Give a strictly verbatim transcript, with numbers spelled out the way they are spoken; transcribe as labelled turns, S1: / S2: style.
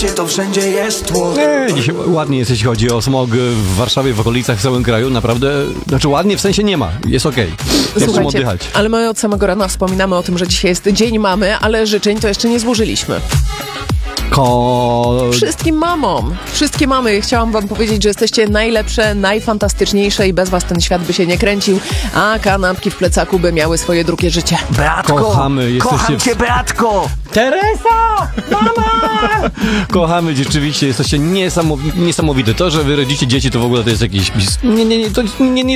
S1: mieście to wszędzie jest tłok.
S2: Nie, dzisiaj ładnie jest, jeśli chodzi o smog w Warszawie, w okolicach, w całym kraju. Naprawdę, znaczy ładnie w sensie nie ma. Jest okej. Okay. Chcemy oddychać.
S3: Ale my od samego rana wspominamy o tym, że dzisiaj jest Dzień Mamy, ale życzeń to jeszcze nie złożyliśmy.
S2: Ko...
S3: Wszystkim mamom, wszystkie mamy, chciałam wam powiedzieć, że jesteście najlepsze, najfantastyczniejsze i bez was ten świat by się nie kręcił, a kanapki w plecaku by miały swoje drugie życie.
S1: Beatko,
S2: Kochamy, jesteście
S1: kocham
S2: w-
S1: cię, Beatko!
S2: Teresa! Mama! Kochamy, rzeczywiście, jesteście niesamowi- niesamowite. To, że wy rodzicie dzieci, to w ogóle to jest jakiś... Nie, nie, nie, to nie, nie